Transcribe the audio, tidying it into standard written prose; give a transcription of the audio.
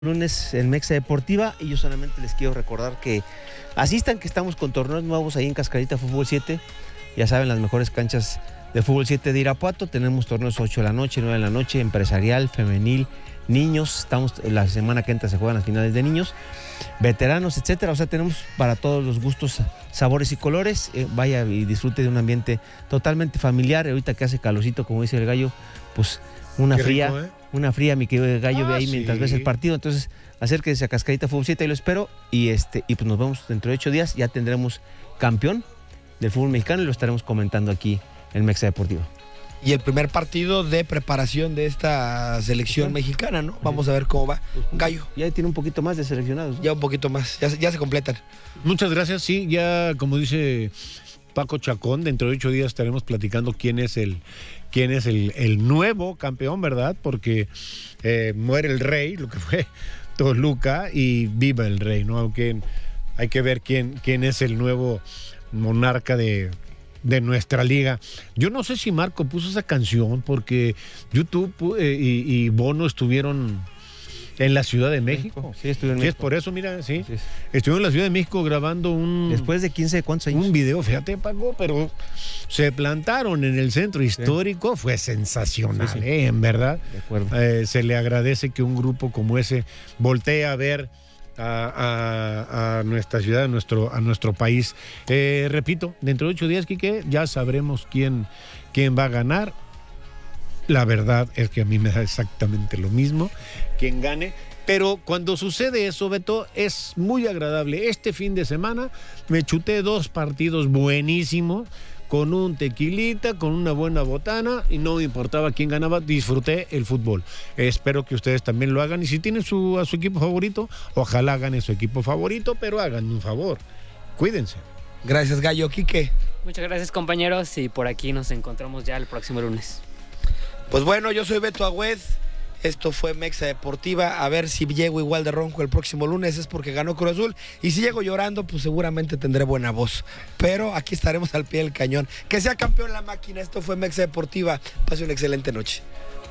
Lunes en Mexa Deportiva, y yo solamente les quiero recordar que asistan, que estamos con torneos nuevos ahí en Cascarita Fútbol 7. Ya saben, las mejores canchas de Fútbol 7 de Irapuato. Tenemos torneos 8 de la noche, 9 de la noche, empresarial, femenil, niños. Estamos, la semana que entra se juegan las finales de niños, veteranos, etcétera. O sea, tenemos para todos los gustos, sabores y colores. Vaya y disfrute de un ambiente totalmente familiar. Ahorita que hace calorcito, como dice el gallo, pues una Qué fría, rico, una fría, mi querido gallo, ve ahí sí. mientras ves el partido. Entonces, acérquese a Cascarita Fútbol 7 y lo espero. Y pues nos vemos dentro de 8 días. Ya tendremos campeón del fútbol mexicano y lo estaremos comentando aquí en Mexa Deportivo. Y el primer partido de preparación de esta selección mexicana, ¿no? Vamos a ver cómo va. Gallo. Ya tiene un poquito más de seleccionados, ¿no? Ya un poquito más, ya se completan. Muchas gracias, sí, ya como dice Paco Chacón, dentro de 8 días estaremos platicando quién es el nuevo campeón, ¿verdad? Porque muere el rey, lo que fue Toluca, y viva el rey, ¿no? Aunque hay que ver quién es el nuevo monarca de nuestra liga. Yo no sé si Marco puso esa canción porque YouTube y Bono estuvieron en la Ciudad de México. Sí, estuvieron en Sí, es México. por eso, mira, sí. Sí. Estuvieron en la Ciudad de México grabando Después de 15, ¿cuántos años? un video, fíjate, Paco, pero se plantaron en el centro histórico, fue sensacional, Sí. en verdad. De acuerdo. Se le agradece que un grupo como ese voltee a ver a nuestra ciudad, a nuestro país. Repito, dentro de 8 días, Quique, ya sabremos quién va a ganar. La verdad es que a mí me da exactamente lo mismo quién gane. Pero cuando sucede eso, Beto, es muy agradable. Este fin de semana me chuté 2 partidos buenísimos, con un tequilita, con una buena botana, y no me importaba quién ganaba, disfruté el fútbol. Espero que ustedes también lo hagan, y si tienen a su equipo favorito, ojalá gane su equipo favorito, pero hagan un favor, cuídense. Gracias, Gallo. Quique. Muchas gracias, compañeros, y por aquí nos encontramos ya el próximo lunes. Pues bueno, yo soy Beto Agüed. Esto fue Mexa Deportiva. A ver si llego igual de ronco el próximo lunes, es porque ganó Cruz Azul. Y si llego llorando, pues seguramente tendré buena voz. Pero aquí estaremos al pie del cañón. Que sea campeón la máquina. Esto fue Mexa Deportiva. Pase una excelente noche.